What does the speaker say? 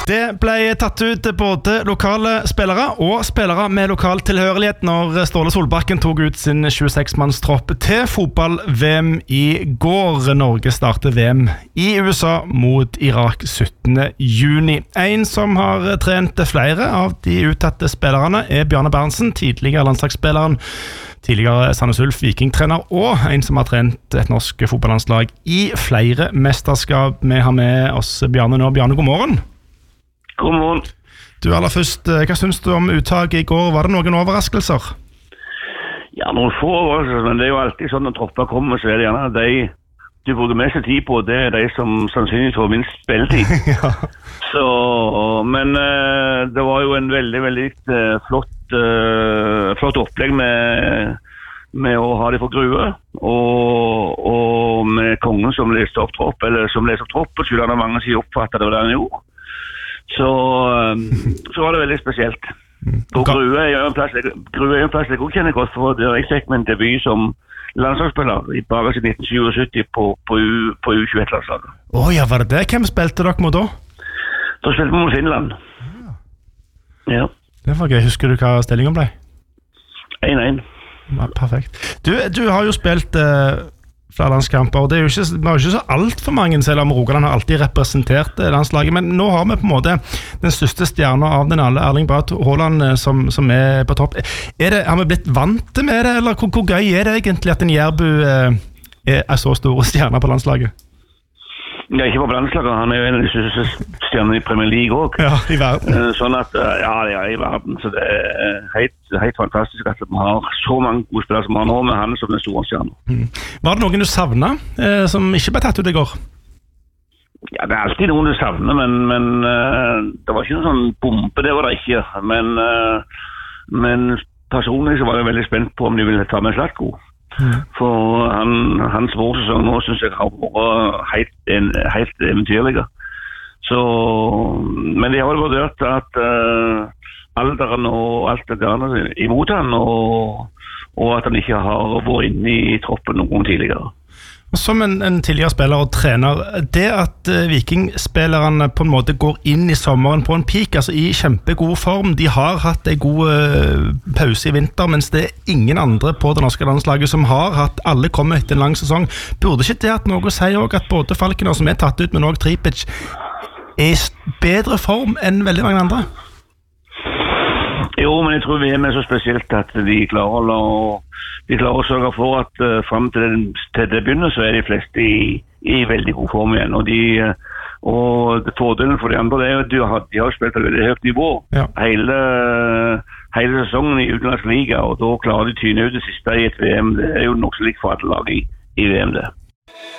Det ble tatt ut både lokale spillere og spillere med lokal tilhørighet når Ståle Solbakken tok ut sin 26-mannstropp til fotball-VM i går. Norge starter VM i USA mot Irak 17. juni. En som har trent flere av de uttatte spillerne er Bjarne Berntsen, tidligere landslagsspilleren, tidligere Sandnes Ulf Viking-trener og en som har trent et norsk fotballandslag i flere mesterskap. Vi har med oss Bjarne nå. Bjarne, god morgen. God morgen. Du, aller først, hva synes du om uttaket i går? Var det noen overraskelser? Ja, noen få overraskelser, men det er jo alltid sånn når tropper kommer, så er det gjerne de du bruker mest tid på, det er de som sannsynligvis får minst spilletid. Ja. Så, men det var jo en veldig flott opplegg med å ha det for Grue, og med kongen som leste opp tropp, og skulle han mange si oppfattet det var det han gjorde. Så var det veldig spesielt. Og Grue er jo en plass jeg også kjenner godt, for jeg fikk min debut som landslagsspiller i bare siden 1977 på U21-landslaget. Ja, var det det? Hvem spilte dere mot da? Da spilte vi mot Finland. Ja. Det var gøy. Husker du hva stillingen ble? 1-1. Ja, perfekt. Du har jo spilt flere landskamper, og det er jo ikke, vi har jo ikke så alt for mange, selv om Rogaland har alltid representert landslaget, men nå har vi på en måte den største stjernen av den alle, Erling Braut Haaland, som er på topp. Har vi blitt vant med det, eller hvor gøy er det egentlig at en Jærbu er så store stjerner på landslaget? Ja, ikke på landslaget, han er jo en av de største stjernene i Premier League også. Ja, i verden. Sånn at, ja, i verden, så det er helt fantastisk at vi har så mange gode spillere som vi har nå, med han som den store stjernen. Var det noen du savnet, som ikke ble tatt ut i går? Ja, det er alltid noen du savner, men det var ikke noen sånn bombe, det var det ikke. Men personlig så var jeg veldig spent på om de ville ta med Zlatko. For hans vårsesong nå synes jeg har vært helt eventyrlig. Så, men de har vel vurdert at alderen og alt det der imot han, og at han ikke har vært inne i troppen noen tidligere. Som en tidligere spiller og trener, det at Viking-spillerne på en måte går inn i sommeren på en peak, altså i kjempegod form, de har hatt en god pause i vinter, mens det er ingen andre på det norske landslaget som har hatt, alle kommer etter en lang sesong. Burde ikke det at noe sier også at både Falkener som er tatt ut, men også Tripic, er i bedre form enn veldig mange andre? Jo, men jeg tror VM er så spesielt at de klarer å sørge for at frem til det begynner så er de fleste i veldig god form igjen. Og fordelen for de andre det er at de har spilt et veldig høyt nivå hele sesongen i utenlandsk liga, og da klarer de tyne ut det siste i et VM. Det er jo nok så likt for alle lag i VM det.